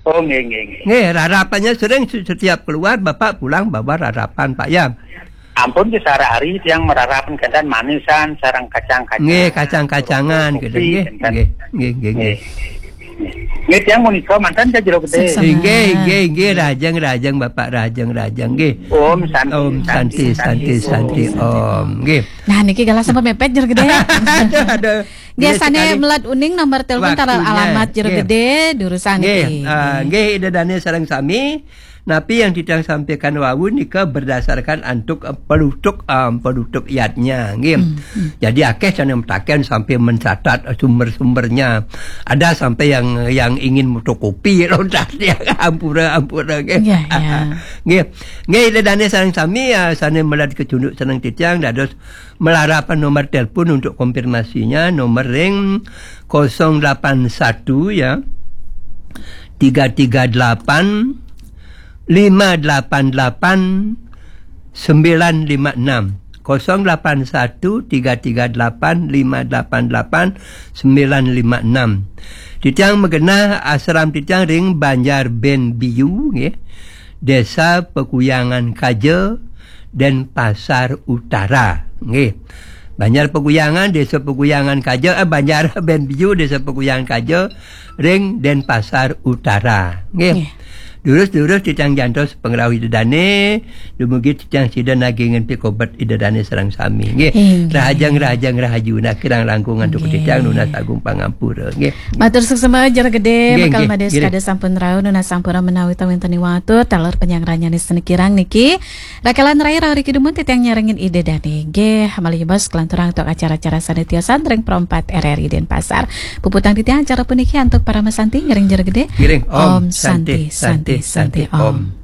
Oh, nggih. Rarapannya sering setiap keluar Bapak pulang bawa rarapan Pak ya. Ampun ki sarari yang merarapan kendan manisan sareng kacang-kacang. Nggih, kacang-kacangan gitu nggih. Nggih. Nggih tiyang menika mantan ka Jero Gede. Nggih, rajang Bapak rajang nggih. Om Santi Om. Nggih. Nah niki galah sampai mepet Jero Gede. Aduh. Biasanya melat uning nomor telepon taruh alamat Jero Gede durusan niki. Nggih idadane sareng sami. Napi yang tidak sampaikan wawu nika berdasarkan untuk penduduk iatnya nggih. Jadi akeh cenah mentaken sampai mencatat sumber-sumbernya. Ada sampai yang ingin fotokopi loncat ya ampura nggih. Nggih dadane sareng sami sane melat kecunduk seneng titiang dados melarapan nomor telepon untuk konfirmasinya nomor ring 081 ya 338 588 956 081 338 588 956. Titiang megena asram titiang ring Banjar Ben Biu nggih. Desa Pekuyangan Kaje dan Pasar Utara nggih. Banjar Pekuyangan, Desa Pekuyangan Kaje, Banjar Ben Biu, Desa Pekuyangan Kaje, ring dan Pasar Utara nggih. Durus titiang jantos pengrawi idadane dumugi titiang sida nagingan pikobat idadane sareng sami nggih. Rahajang rahajuna kirang langkungan untuk titiang nunas agung pangampura nggih. Matur suksema Jero Gede bakal mades kada sampun rau nunas sampura menawi tawenteni watur talur penyangranya nisene kirang niki. Rakalan rai rauri kidumun titiang nyarengin idadane nggih hamali bos kelanturang untuk acara-acara sanetio santreng perempat RRI Denpasar. Puputang titiang acara puniki untuk para mesanti ngiring Jero Gede. Om Santi Om.